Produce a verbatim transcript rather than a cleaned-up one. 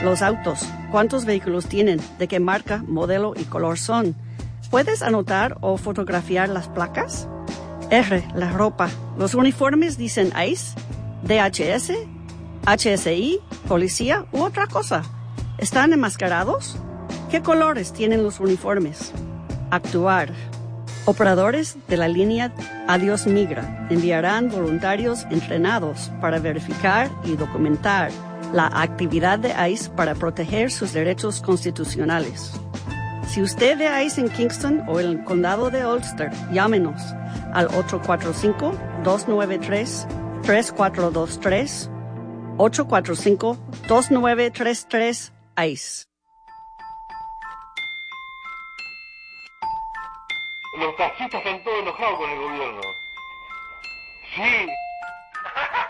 Los autos. ¿Cuántos vehículos tienen? ¿De qué marca, modelo y color son? ¿Puedes anotar o fotografiar las placas? R. La ropa. ¿Los uniformes dicen ICE, D H S, H S I, policía u otra cosa? ¿Están enmascarados? ¿Qué colores tienen los uniformes? Actuar. Operadores de la línea Adiós Migra enviarán voluntarios entrenados para verificar y documentar la actividad de ICE para proteger sus derechos constitucionales. Si usted ve a ICE en Kingston o en el condado de Ulster, llámenos al ocho cuatro cinco, dos nueve tres, tres cuatro dos tres, ocho cuatro cinco, dos nueve tres tres, ICE. Los taxistas están todos enojados con el gobierno. Sí.